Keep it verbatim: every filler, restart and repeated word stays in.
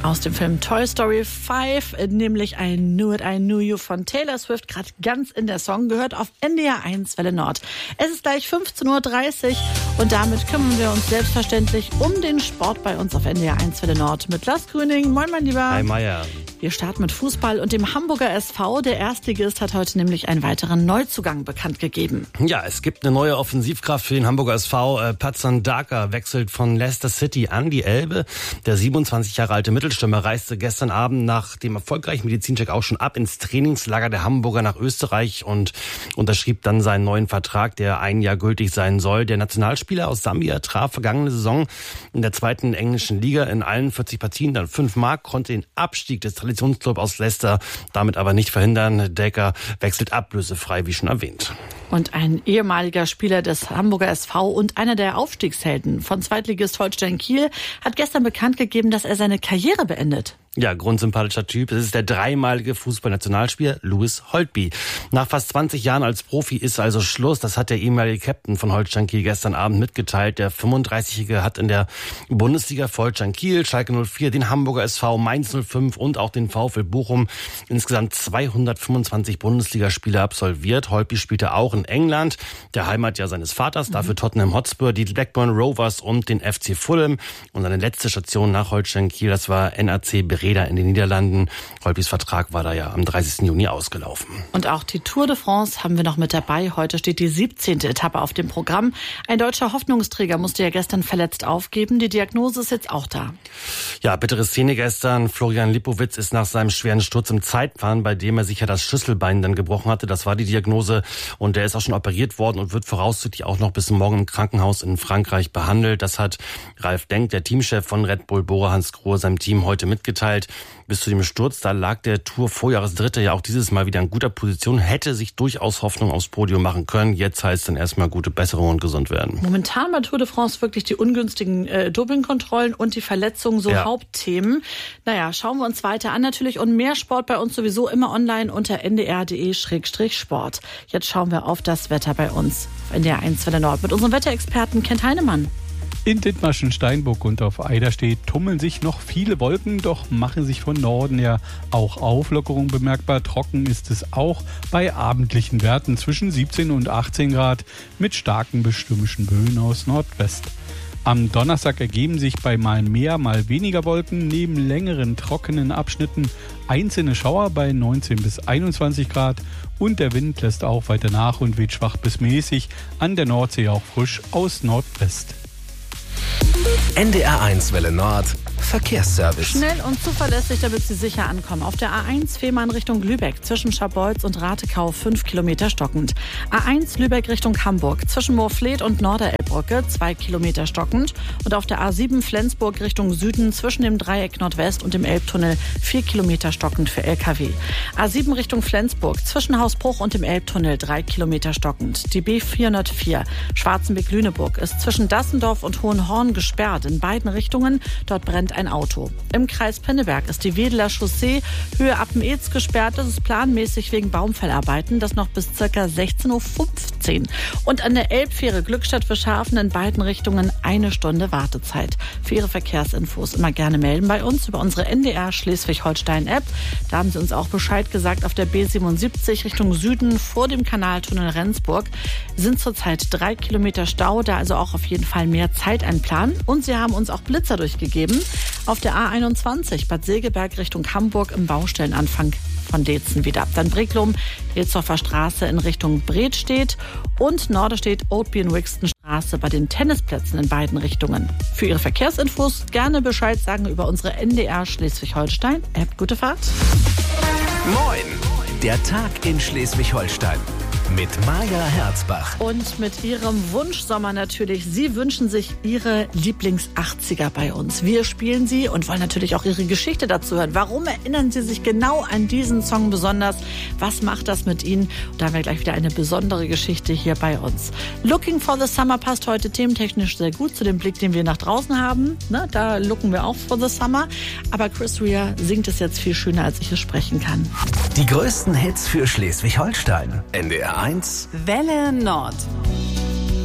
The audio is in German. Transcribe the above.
Aus dem Film Toy Story fünf, nämlich I Knew It, I Knew You von Taylor Swift, gerade ganz in der Song, gehört auf N D R eins Welle Nord. Es ist gleich fünfzehn Uhr dreißig und damit kümmern wir uns selbstverständlich um den Sport bei uns auf N D R eins Welle Nord mit Lars Grüning. Moin, mein Lieber. Hi, Meier. Wir starten mit Fußball und dem Hamburger S V. Der Erstligist hat heute nämlich einen weiteren Neuzugang bekannt gegeben. Ja, es gibt eine neue Offensivkraft für den Hamburger S V. Äh, Patson Daka wechselt von Leicester City an die Elbe. Der siebenundzwanzig Jahre alte Mittelstürmer reiste gestern Abend nach dem erfolgreichen Medizincheck auch schon ab ins Trainingslager der Hamburger nach Österreich und unterschrieb dann seinen neuen Vertrag, der ein Jahr gültig sein soll. Der Nationalspieler aus Sambia traf vergangene Saison in der zweiten englischen Liga in allen vierzig Partien dann fünfmal, konnte den Abstieg des Traditionsclubs aus Leicester damit aber nicht verhindern. Decker wechselt ablösefrei, wie schon erwähnt. Und ein ehemaliger Spieler des Hamburger S V und einer der Aufstiegshelden von Zweitligist Holstein Kiel hat gestern bekannt gegeben, dass er seine Karriere beendet. Ja, grundsympathischer Typ. Es ist der dreimalige Fußballnationalspieler Louis Holtby. Nach fast zwanzig Jahren als Profi ist also Schluss. Das hat der ehemalige Captain von Holstein Kiel gestern Abend mitgeteilt. Der fünfunddreißigjährige hat in der Bundesliga für Holstein Kiel, Schalke null vier, den Hamburger S V, Mainz null fünf und auch den VfL Bochum insgesamt zweihundertfünfundzwanzig Bundesligaspiele absolviert. Holtby spielte auch in England, der Heimat ja seines Vaters, dafür Tottenham Hotspur, die Blackburn Rovers und den F C Fulham. Und seine letzte Station nach Holstein Kiel, das war N A C Breda in den Niederlanden. Holtbys Vertrag war da ja am dreißigsten Juni ausgelaufen. Und auch die Tour de France haben wir noch mit dabei. Heute steht die siebzehnte Etappe auf dem Programm. Ein deutscher Hoffnungsträger musste ja gestern verletzt aufgeben. Die Diagnose ist jetzt auch da. Ja, bittere Szene gestern. Florian Lipowitz ist nach seinem schweren Sturz im Zeitfahren, bei dem er sich ja das Schlüsselbein dann gebrochen hatte. Das war die Diagnose. Und der ist auch schon operiert worden und wird voraussichtlich auch noch bis morgen im Krankenhaus in Frankreich behandelt. Das hat Ralf Denk, der Teamchef von Red Bull Bora Hansgrohe, seinem Team heute mitgeteilt. Bis zu dem Sturz, da lag der Tour-Vorjahresdritte ja auch dieses Mal wieder in guter Position, hätte sich durchaus Hoffnung aufs Podium machen können. Jetzt heißt dann erstmal gute Besserung und gesund werden. Momentan bei Tour de France wirklich die ungünstigen äh, Dopingkontrollen und die Verletzungen so ja. Hauptthemen. Naja, schauen wir uns weiter an natürlich und mehr Sport bei uns sowieso immer online unter n d r punkt d e Schrägstrich Sport. Jetzt schauen wir auf das Wetter bei uns auf N D R eins Welle Nord mit unserem Wetterexperten Kent Heinemann. In Dithmarschen, Steinburg und auf Eiderstedt tummeln sich noch viele Wolken, doch machen sich von Norden her auch Auflockerungen bemerkbar. Trocken ist es auch bei abendlichen Werten zwischen siebzehn und achtzehn Grad mit starken bis stürmischen Böen aus Nordwest. Am Donnerstag ergeben sich bei mal mehr, mal weniger Wolken neben längeren trockenen Abschnitten einzelne Schauer bei neunzehn bis einundzwanzig Grad und der Wind lässt auch weiter nach und weht schwach bis mäßig, an der Nordsee auch frisch aus Nordwest. N D R eins Welle Nord Verkehrsservice. Schnell und zuverlässig, damit Sie sicher ankommen. Auf der A eins Fehmarn Richtung Lübeck zwischen Scharbeutz und Ratekau fünf Kilometer stockend. A eins Lübeck Richtung Hamburg zwischen Moorfleet und Norderelbbrücke zwei Kilometer stockend. Und auf der A sieben Flensburg Richtung Süden zwischen dem Dreieck Nordwest und dem Elbtunnel vier Kilometer stockend für L K W. A sieben Richtung Flensburg zwischen Hausbruch und dem Elbtunnel drei Kilometer stockend. Die B vierhundertvier Schwarzenbeck-Lüneburg ist zwischen Dassendorf und Hohenhorn gesperrt in beiden Richtungen. Dort brennt ein Auto. Im Kreis Pinneberg ist die Wedeler Chaussee Höhe Appen-Ehz gesperrt. Das ist planmäßig wegen Baumfellarbeiten. Das noch bis ca. sechzehn Uhr fünfzehn. Und an der Elbfähre Glückstadt-Fischhafen in beiden Richtungen eine Stunde Wartezeit. Für Ihre Verkehrsinfos immer gerne melden bei uns über unsere N D R Schleswig-Holstein-App. Da haben Sie uns auch Bescheid gesagt. Auf der B siebenundsiebzig Richtung Süden vor dem Kanaltunnel Rendsburg sind zurzeit drei Kilometer Stau. Da also auch auf jeden Fall mehr Zeit einplanen. Und Sie haben uns auch Blitzer durchgegeben. Auf der A einundzwanzig Bad Segeberg Richtung Hamburg im Baustellenanfang von Deetzen wieder. Dann Breklum, Ilsdorfer Straße in Richtung Bredstedt und Norderstedt, Oatby und Wixton Straße bei den Tennisplätzen in beiden Richtungen. Für Ihre Verkehrsinfos gerne Bescheid sagen über unsere N D R Schleswig-Holstein-App. Gute Fahrt. Moin, der Tag in Schleswig-Holstein. Mit Maja Herzbach. Und mit Ihrem Wunschsommer natürlich. Sie wünschen sich Ihre Lieblings-achtziger bei uns. Wir spielen sie und wollen natürlich auch Ihre Geschichte dazu hören. Warum erinnern Sie sich genau an diesen Song besonders? Was macht das mit Ihnen? Und da haben wir gleich wieder eine besondere Geschichte hier bei uns. Looking for the Summer passt heute thementechnisch sehr gut zu dem Blick, den wir nach draußen haben. Ne, da looken wir auch for the Summer. Aber Chris Rea singt es jetzt viel schöner, als ich es sprechen kann. Die größten Hits für Schleswig-Holstein. N D R eins Welle Nord.